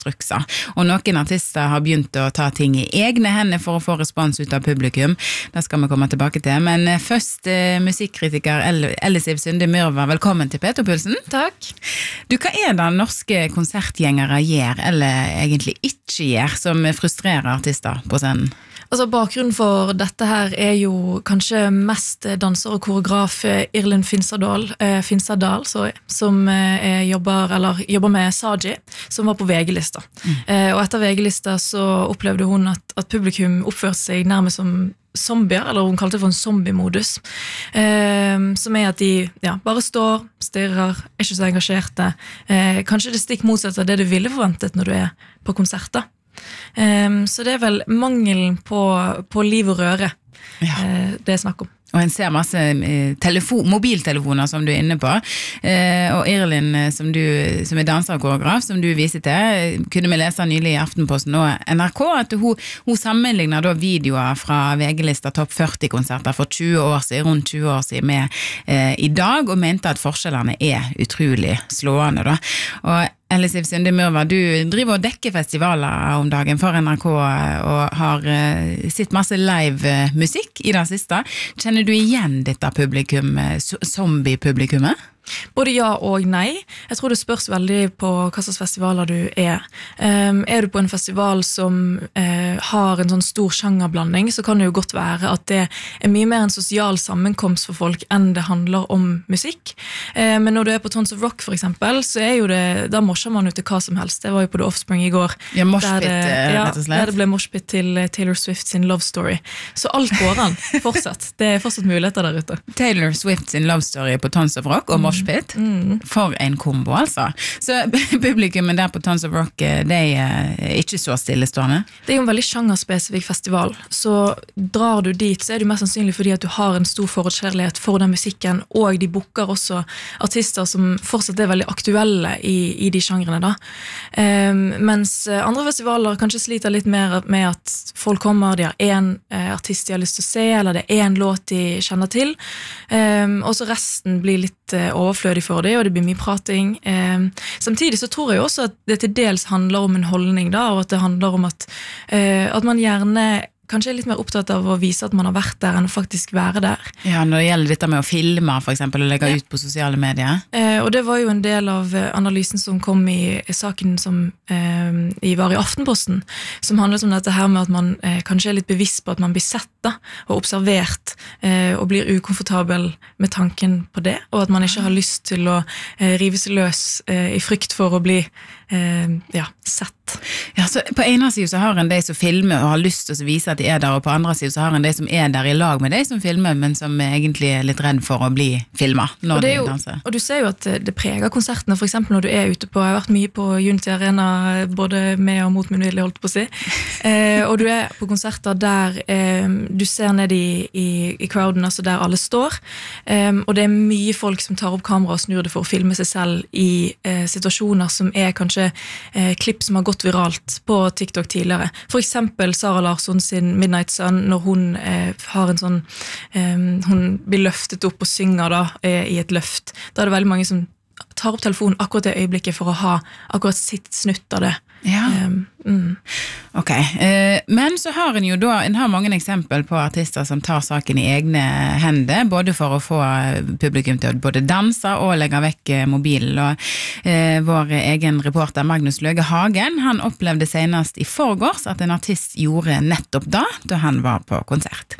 instrukser. Og noen artister har begynt å ta ting i egne hender for å få respons ut av publikum. Det skal vi komme tilbake til. Men først musikkritiker Ellisiv Sunde Myrva, velkommen til P2-pulsen. Takk. Du, hva er det norske konsertgjengere gjør, eller egentlig ikke gjør, som frustrerer artister på scenen? Altså, bakgrunnen for dette her er jo kanskje mest danser og koreograf Irlin Finstadal, som jobber med Saji, som var på VG-lista. Og etter VG-lista så opplevde hun at publikum oppførte seg nærmest som zombier, eller hun kalte det for en zombie-modus, som er at de bare står, stirrer, er ikke så engasjerte. Kanskje det stikk motsatt av det du ville forventet når du er på konserter. Så det er vel mangelen på liv og røre det er snakk om. Og en ser masse mobiltelefoner som du er inne på, og Irlin som er danser og koreograf, som du viser til, kunne vi lese nylig i Aftenposten og NRK, at hun sammenligner da videoer fra VG-lista topp 40-konserter for rundt 20 år siden med i dag, og mente at forskjellene er utrolig slående da. Og Ellisiv Sunde Myrva, du driver og dekker festivaler om dagen for NRK og har sett masse live musikk i det siste. Kjenner du igjen dette publikum, zombie-publikummet? Både ja og nei. Jeg tror det spørs veldig på hva slags festivaler du er. Er du på en festival som har en sånn stor sjangerblanding, så kan det jo godt være at det er mye mer en sosial sammenkomst for folk enn det handler om musikk. Men når du er på Tons of Rock for eksempel, så er jo det, da morser man ut til hva som helst. Det var jo på The Offspring i går. Ja, moshpit, rett og slett. Der det ble moshpit til Taylor Swift sin Love Story. Så alt går an, fortsatt. Det er fortsatt muligheter der ute. Taylor Swift sin Love Story på Tons of Rock og moshpit. For en kombo, altså. Så publikummet der på Tons of Rock, det er ikke så stillestående? Det er jo en veldig sjangerspesifikk festival, så drar du dit, så er det mest sannsynlig fordi at du har en stor forkjærlighet for den musikken, og de booker også artister som fortsatt er veldig aktuelle i de sjangrene da. Mens andre festivaler kanskje sliter litt mer med at folk kommer, de har en artist de har lyst til å se, eller det er en låt de kjenner til, og så resten blir litt overflødig for det, og det blir mye prating. Samtidig så tror jeg også at det til dels handler om en holdning da, og at det handler om at man gjerne kanskje er litt mer opptatt av å vise at man har vært der enn å faktisk være der. Ja, når det gjelder dette med å filme for eksempel, og legge ut på sosiale medier. Og det var jo en del av analysen som kom i saken som var i Aftenposten, som handlet om dette her med at man kanskje er litt bevisst på at man blir sett da, og observert, og blir ukomfortabel med tanken på det, og at man ikke har lyst til å rive seg løs i frykt for å bli sett. Ja, så på ene siden så har en de som filmer og har lyst til å vise at de er der, og på andre siden så har en de som er der i lag med de som filmer, men som egentlig er litt redd for å bli filmet når de danser. Og du ser jo at det preger konsertene, for eksempel når du er ute på, jeg har vært mye på Unity Arena, både med og mot min vilje, holdt på å si, og du er på konserter der du ser ned i crowden, altså der alle står, og det er mye folk som tar opp kamera og snur det for å filme seg selv i situasjoner som er kanskje klipp som har gått viralt på TikTok tidligere. For eksempel Sara Larsson sin Midnight Sun, når hun har en sånn, hun blir løftet opp og synger da, i et løft. Da er det veldig mange som tar opp telefonen akkurat det øyeblikket for å ha akkurat sitt snutt av det. Ja. Ok, men så har en jo da, en har mange eksempel på artister som tar saken i egne hender, både for å få publikum til å både danse og legge vekk mobilen, og vår egen reporter Magnus Løge Hagen, han opplevde senest i forgårs at en artist gjorde nettopp da han var på konsert.